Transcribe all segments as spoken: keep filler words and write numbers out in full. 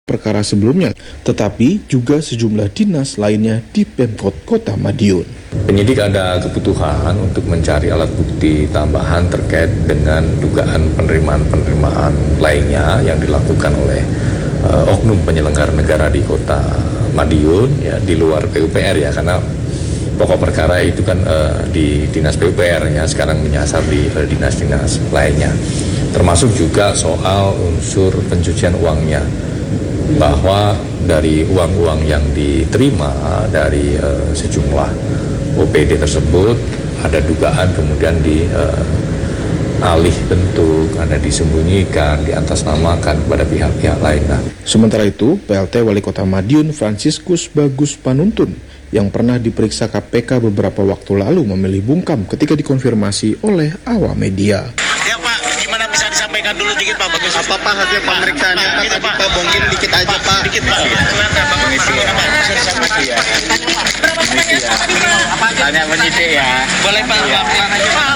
perkara sebelumnya, tetapi juga sejumlah dinas lainnya di Pemkot Kota Madiun. Penyidik ada kebutuhan untuk mencari alat bukti tambahan terkait dengan dugaan penerimaan-penerimaan lainnya yang dilakukan oleh uh, oknum penyelenggara negara di Kota Madiun, ya, di luar P U P R ya, karena pokok perkara itu kan uh, di dinas P U P R ya, sekarang menyasar di uh, dinas-dinas lainnya. Termasuk juga soal unsur pencucian uangnya, bahwa dari uang-uang yang diterima dari uh, sejumlah O P D tersebut ada dugaan kemudian di uh, alih bentuk, ada disembunyikan, diatasnamakan kepada pihak-pihak lain. Nah, sementara itu, P L T Wali Kota Madiun Franciscus Bagus Panuntun yang pernah diperiksa K P K beberapa waktu lalu memilih bungkam ketika dikonfirmasi oleh awak media. Ya Pak, gimana bisa disampaikan dulu dikit Pak Bagus? Apa Pak hasil pemeriksaannya Pak? Gitu, Tadi Pak. Pak bongkin dikit aja Pak. Dikit Pak. Silakan Pak Komisi. Bisa disampaikan. Ya. Komisi ya. Tanya penyidik ya. Boleh Pak, Ya. pelan aja Pak.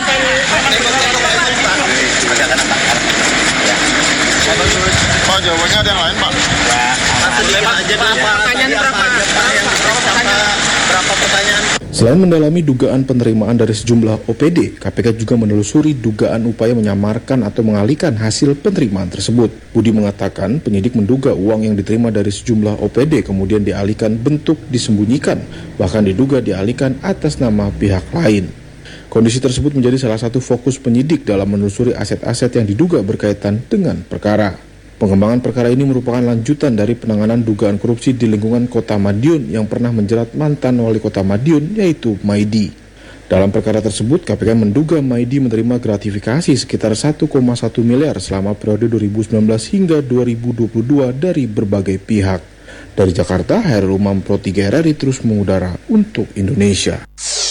Pak, jawabannya ada yang lain Pak? Ya. Boleh Pak, aja dulu Pak. Pertanyaan berapa? Berapa pertanyaan? Selain mendalami dugaan penerimaan dari sejumlah O P D, K P K juga menelusuri dugaan upaya menyamarkan atau mengalihkan hasil penerimaan tersebut. Budi mengatakan penyidik menduga uang yang diterima dari sejumlah O P D kemudian dialihkan bentuk disembunyikan, bahkan diduga dialihkan atas nama pihak lain. Kondisi tersebut menjadi salah satu fokus penyidik dalam menelusuri aset-aset yang diduga berkaitan dengan perkara. Pengembangan perkara ini merupakan lanjutan dari penanganan dugaan korupsi di lingkungan Kota Madiun yang pernah menjerat mantan wali Kota Madiun, yaitu Maidi. Dalam perkara tersebut, K P K menduga Maidi menerima gratifikasi sekitar satu koma satu miliar selama periode dua ribu sembilan belas hingga dua ribu dua puluh dua dari berbagai pihak. Dari Jakarta, Hairul Umam Pro tiga R R I terus mengudara untuk Indonesia.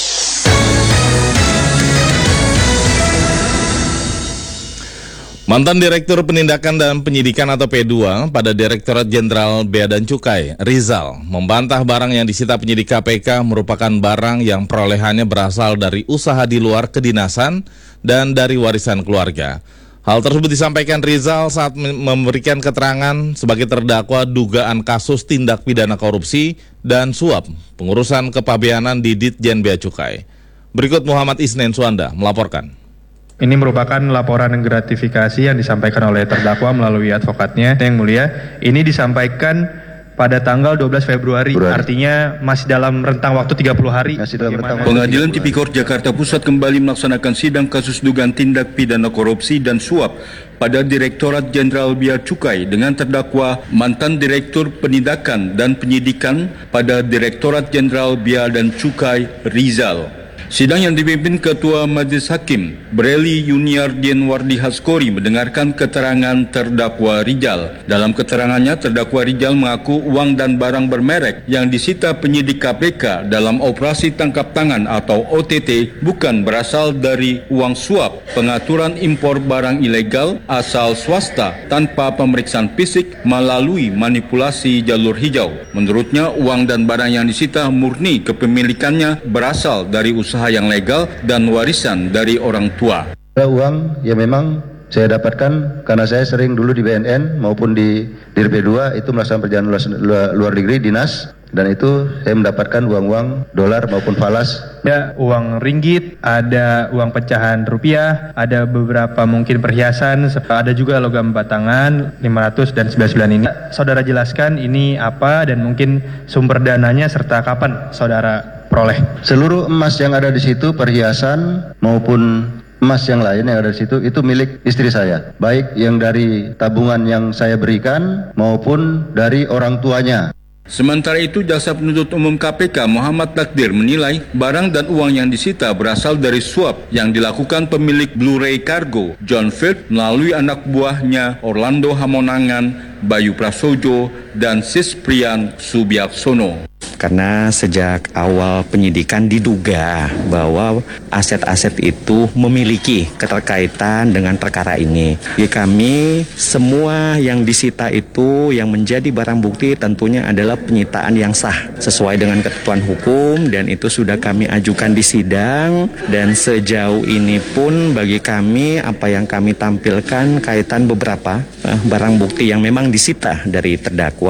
Mantan Direktur Penindakan dan Penyidikan atau P dua pada Direktorat Jenderal Bea dan Cukai, Rizal, membantah barang yang disita penyidik K P K merupakan barang yang perolehannya berasal dari usaha di luar kedinasan dan dari warisan keluarga. Hal tersebut disampaikan Rizal saat memberikan keterangan sebagai terdakwa dugaan kasus tindak pidana korupsi dan suap pengurusan kepabeanan di Ditjen Bea Cukai. Berikut Muhammad Isnen Suanda melaporkan. Ini merupakan laporan gratifikasi yang disampaikan oleh terdakwa melalui advokatnya. Yang mulia, ini disampaikan pada tanggal dua belas Februari, Februari. Artinya masih dalam rentang waktu tiga puluh hari. Pengadilan Tipikor Jakarta Pusat kembali melaksanakan sidang kasus dugaan tindak pidana korupsi dan suap pada Direktorat Jenderal Bea Cukai dengan terdakwa mantan Direktur Penindakan dan Penyidikan pada Direktorat Jenderal Bea dan Cukai, Rizal. Sidang yang dipimpin Ketua Majelis Hakim Breli Yuniardian Wardi Haskori mendengarkan keterangan terdakwa Rizal. Dalam keterangannya, terdakwa Rizal mengaku uang dan barang bermerek yang disita penyidik K P K dalam operasi tangkap tangan atau O T T bukan berasal dari uang suap pengaturan impor barang ilegal asal swasta tanpa pemeriksaan fisik melalui manipulasi jalur hijau. Menurutnya, uang dan barang yang disita murni kepemilikannya berasal dari usaha yang legal dan warisan dari orang tua. Ada uang yang memang saya dapatkan karena saya sering dulu di B N N maupun di Dir P dua itu melaksanakan perjalanan luar, luar negeri dinas, dan itu saya mendapatkan uang-uang dolar maupun falas. Ada uang ringgit, ada uang pecahan rupiah, ada beberapa mungkin perhiasan, ada juga logam batangan lima ratus dan sembilan puluh sembilan ini. Saudara jelaskan ini apa dan mungkin sumber dananya serta kapan saudara peroleh. Seluruh emas yang ada di situ, perhiasan maupun emas yang lain yang ada di situ, itu milik istri saya. Baik yang dari tabungan yang saya berikan maupun dari orang tuanya. Sementara itu, Jaksa Penuntut Umum K P K Muhammad Takdir menilai barang dan uang yang disita berasal dari suap yang dilakukan pemilik Blu-ray Cargo, John Field, melalui anak buahnya Orlando Hamonangan, Bayu Prasojo, dan Sisprian Subiaksono. Karena sejak awal penyidikan diduga bahwa aset-aset itu memiliki keterkaitan dengan perkara ini. Jadi kami semua yang disita itu yang menjadi barang bukti tentunya adalah penyitaan yang sah sesuai dengan ketentuan hukum, dan itu sudah kami ajukan di sidang. Dan sejauh ini pun bagi kami apa yang kami tampilkan kaitan beberapa barang bukti yang memang disita dari terdakwa